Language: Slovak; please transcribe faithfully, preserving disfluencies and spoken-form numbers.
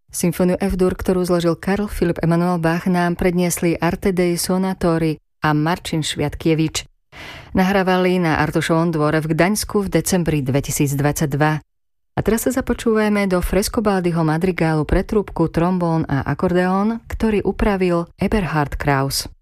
Symfóniu F-dur, ktorú zložil Karl Philipp Emanuel Bach, nám predniesli Arte dei Sonatori a Marcin Šviatkiewicz. Nahrávali na Artušovom dvore v Gdaňsku v decembri dvetisícdvadsaťdva. A teraz sa započúvajme do Frescobaldiho madrigálu pre trúbku, trombón a akordeón, ktorý upravil Eberhard Kraus.